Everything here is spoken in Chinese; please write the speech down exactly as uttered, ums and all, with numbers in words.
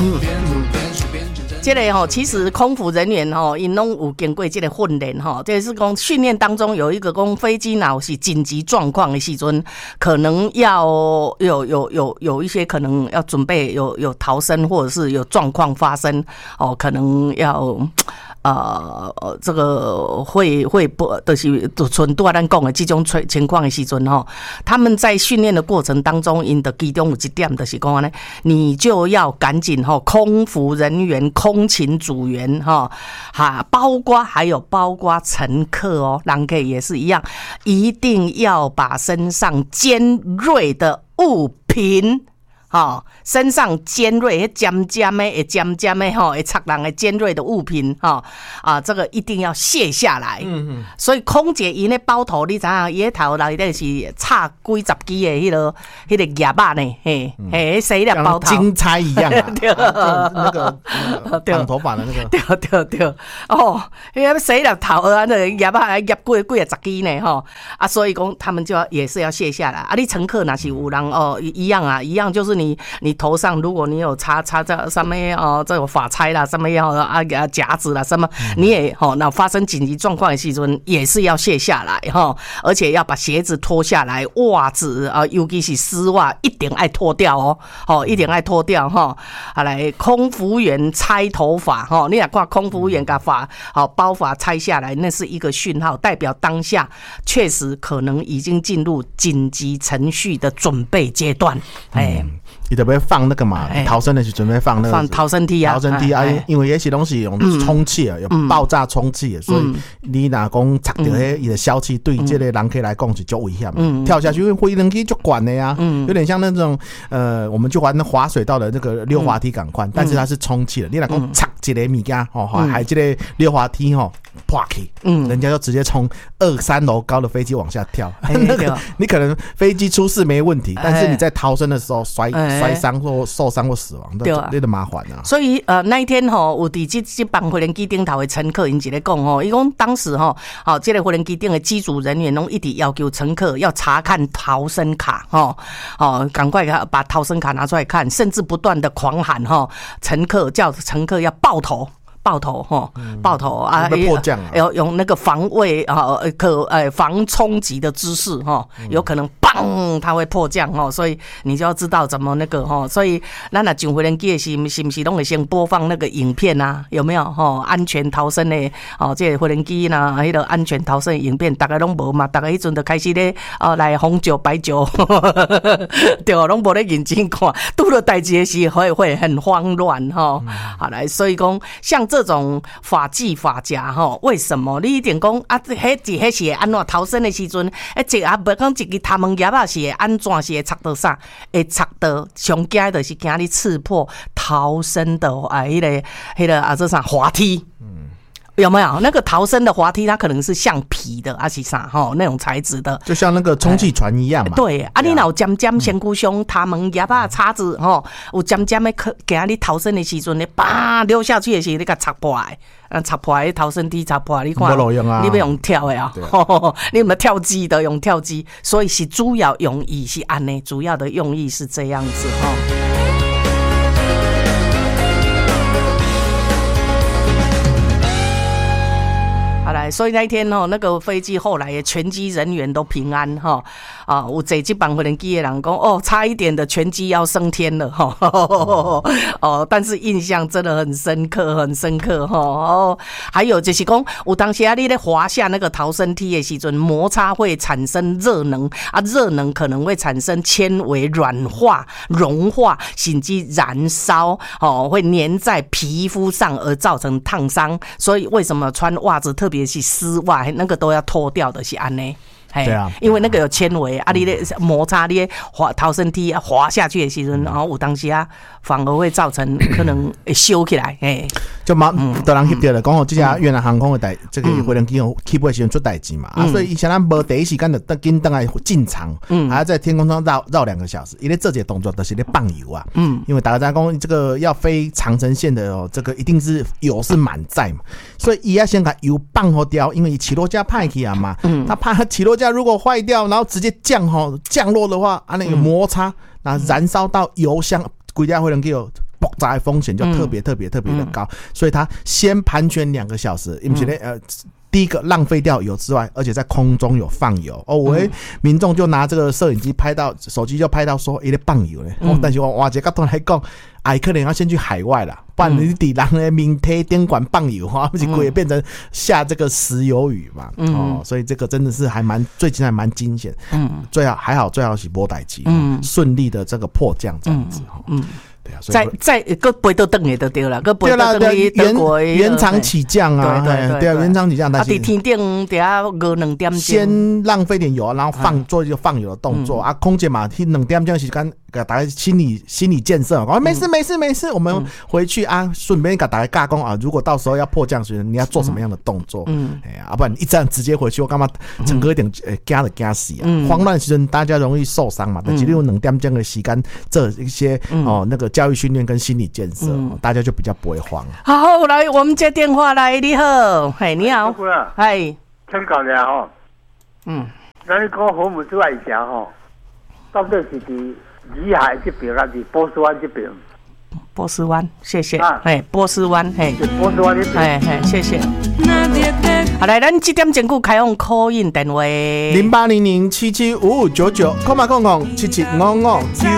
嗯。这个吼，其实空服人员吼，因拢有经过这个训练吼，这是讲训练当中有一个讲飞机若是紧急状况的时阵，可能要有有有有一些可能要准备有有逃生或者是有状况发生哦，可能要。呃，这个会会不就是就纯拄仔咱讲的这种情况的时阵吼，他们在训练的过程当中，因的其中有一点就是讲呢，你就要赶紧吼，空服人员、空勤组员哈，哈，包括还有包括乘客哦，人客也是一样，一定要把身上尖锐的物品。哦，身上尖锐、尖尖的、会尖尖的吼，会插人的尖锐的物品哈、哦、啊，这个一定要卸下来。嗯嗯。所以空姐因的包头，你知影？伊头内底是插几十支的迄、那个、迄、那个叶仔呢？嘿，嘿，洗了包头， 像金钗一样啊。 对， 啊、那个绑头发的那个。 对对对，哦，因为洗了头啊，那个叶仔叶几几啊十支呢？吼啊，所以讲他们就要也是要卸下来。啊，你乘客那是有人哦，一样啊，一样就是你。你你头上，如果你有插插在上面哦，这种发钗啦，什么要啊夹子啦，什么你也哦，那发生紧急状况的时阵也是要卸下来哈，而且要把鞋子脱下来，袜子啊，尤其是丝袜一定爱脱掉哦，哦，一定爱脱掉哈。好来，空服员拆头发哈，你若看空服员把发好包发拆下来，那是一个讯号，代表当下确实可能已经进入紧急程序的准备阶段，哎。 嗯你准备放那个嘛，逃生的是准备放那个放逃生梯啊， 逃生梯啊，因为那些东西用充气啊，有爆炸充气的，所以你若讲插到迄伊的消气，对这个人客来讲是足危险的。跳下去，因为飞机足管的呀，有点像那种呃，我们就玩那滑水道的那个溜滑梯感宽，但是它是充气的。你若讲插一个物件吼，还这个溜滑梯吼破起，嗯，人家就直接从二三楼高的飞机往下跳，那个你可能飞机出事没问题，但是你在逃生的时候摔。摔伤或受伤或死亡，对啊，那就麻烦啊。 所以呃那一天吼，有伫这这班飞机顶头的乘客，因一直讲吼，伊讲当时吼，好，这个飞机顶的机组人员拢一直要求乘客要查看逃生卡，吼，哦，赶快把逃生卡拿出来看，甚至不断的狂喊吼，乘客叫乘客要抱头。爆头哈，爆头啊！ 迫降啊！ 要用那个防卫啊，可呃防冲击的姿势哈，有可能砰，它会迫降哈，所以你就要知道怎么那个哈。所以咱若上飞人机是是不是拢会先播放那个影片啊？有没有哈？安全逃生的哦，这个飞人机呐，迄个安全逃生的影片，大家拢无嘛？大家迄阵就开始咧哦来红酒白酒，对，拢无咧认真看，拄到代志的时会会很慌乱哈。好来，所以讲像。这种法纪法家吼，为什么你一定讲啊？迄一迄是安怎逃生的时阵，哎，一啊无讲一个头毛叶啊是安怎是会插到啥？会插到上惊的是惊你刺破逃生的啊，迄、那个迄、那个啊，这啥滑梯？嗯。有没有那个逃生的滑梯？它可能是橡皮的，还是啥哈那种材质的， 就像那个充气船一样嘛。 对，啊，你若有尖尖身躯上头毛叶啊叉子吼，有尖尖的，给你逃生的时阵，你叭溜下去的时候，你给插破来，啊插破来逃生梯插破来，你看，啊、你要用跳的啊，你有没有跳机的？用跳机，所以是主要用意是安呢，主要的用意是这样子哈。好来，所以那一天哦，那个飞机后来全机人员都平安哈啊！有坐这班飞人机的人讲哦，差一点的全机要升天了哈哦，但是印象真的很深刻，很深刻哈哦。还有就是讲，有当时啊，你在滑下那个逃生梯的时阵，摩擦会产生热能啊，热能可能会产生纤维软化、融化，甚至燃烧哦，会粘在皮肤上而造成烫伤。所以为什么穿袜子特别？特别是丝袜，那个都要脱掉的是安呢。对啊，因为那个有纤维啊，你的摩擦你滑逃生梯啊滑下去的时候，然后有当时啊反而会造成可能会烧起来，哎， 就马得人翕到了，讲哦，这家越南航空的代这个飞人机起飞的时候出代志嘛，啊，所以以前咱无第一时间就等紧等来进场，嗯，还要在天空中绕绕两个小时，因为这些动作都是在放油啊，嗯，因为大家在讲这个要飞长程线的哦，这个一定是油是满载嘛，所以伊要先把油放好掉，因为起落架派去啊嘛，嗯，他怕起落架如果坏掉，然后直接降哈降落的话，啊那个摩擦，那燃烧到油箱，规架飞人机有爆炸的风险就特别特别特别的高，嗯、所以他先盘旋两个小时，因为呃。第一个浪费掉油之外，而且在空中有放油哦，我、嗯、民众就拿这个摄影机拍到，手机就拍到说，哎、欸，咧放油嘞、嗯哦。但是我哇，这个都来讲，哎，可能要先去海外啦，不然你底人的明天电管放油哈，不是会变成下这个石油雨嘛？嗯、哦，所以这个真的是还蛮最近还蛮惊险。嗯，最好还好，最好是没代志，嗯，顺利的这个迫降这样子哈。嗯。嗯对啊， 再再个飞到等也就对了，个飞到等于德国原厂起降啊， 对对对， 对啊，原厂起降，但是啊，天顶底下二两点钟， 先浪费点油，然后放做一个放油的动作啊，空姐嘛，去两点钟时间给大家心理心理建设，哦，没事没事没事，我们回去啊，顺便给大家尬工啊，如果到时候要迫降时，你要做什么样的动作？嗯，哎呀，要不然你一这样直接回去，我干嘛整个一点呃惊的惊死啊！慌乱时阵大家容易受伤嘛，但是你有两点钟的时间，这一些哦那个教育训练跟心理建设，嗯、大家就比较不会慌。 好，来，我们接电话来，你好，嘿，你好，嗨， 请教一下吼，嗯，咱你讲河姆之外城吼，到底是伫里海这边还是波斯湾这边？ 波斯湾，谢谢，哎、啊，波斯湾，嘿， 波斯湾这边， 哎嘿，谢谢。好来，咱这点钟久开放 call in 电话， 零八零零七七五五九九，空嘛空空七七五五九。